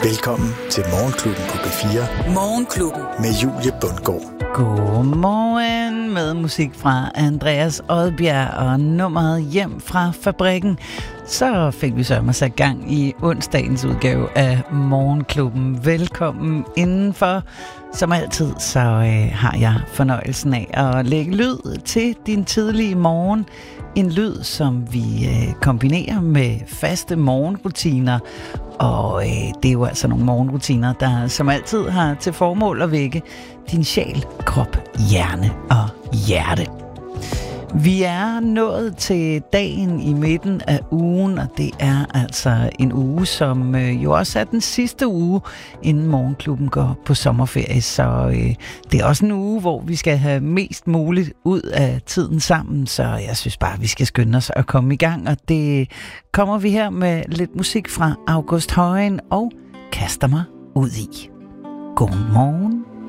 Velkommen til Morgenklubben på B4. Morgenklubben med Julie Bundgaard. Godmorgen med musik fra Andreas Odbjerg og nummeret Hjem fra fabrikken. Så fik vi så sat gang i onsdagens udgave af Morgenklubben. Velkommen indenfor. Som altid så har jeg fornøjelsen af at lægge lyd til din tidlige morgen. En lyd, som vi kombinerer med faste morgenrutiner. Og det er jo altså nogle morgenrutiner, der som altid har til formål at vække din sjæl, krop, hjerne og hjerte. Vi er nået til dagen i midten af ugen, og det er altså en uge, som jo også er den sidste uge, inden Morgenklubben går på sommerferie. Så det er også en uge, hvor vi skal have mest muligt ud af tiden sammen, så jeg synes bare, vi skal skynde os at komme i gang. Og det kommer vi her med lidt musik fra August Højen og kaster mig ud i. Godmorgen.